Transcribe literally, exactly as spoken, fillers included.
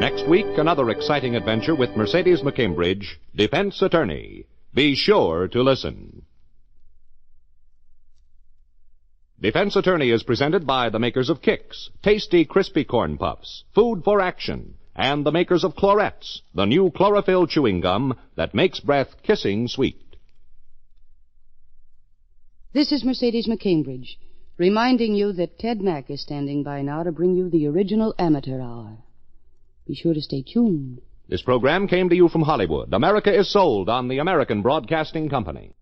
Next week, another exciting adventure with Mercedes McCambridge, Defense Attorney. Be sure to listen. Defense Attorney is presented by the makers of Kix, tasty crispy corn puffs, food for action, and the makers of Clorettes, the new chlorophyll chewing gum that makes breath kissing sweet. This is Mercedes McCambridge, reminding you that Ted Mack is standing by now to bring you the original Amateur Hour. Be sure to stay tuned. This program came to you from Hollywood. America is sold on the American Broadcasting Company.